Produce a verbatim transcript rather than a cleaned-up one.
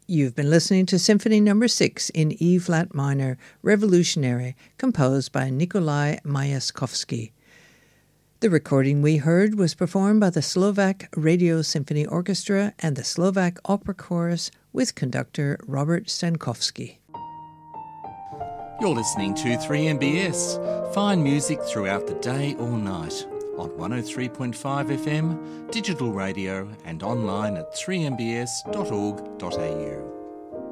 You've been listening to Symphony Number six in E-flat minor, Revolutionary, composed by Nikolai Myaskovsky. The recording we heard was performed by the Slovak Radio Symphony Orchestra and the Slovak Opera Chorus with conductor Robert Stankovsky. You're listening to three M B S, fine music throughout the day or night on one oh three point five F M, digital radio and online at three m b s dot org dot a u.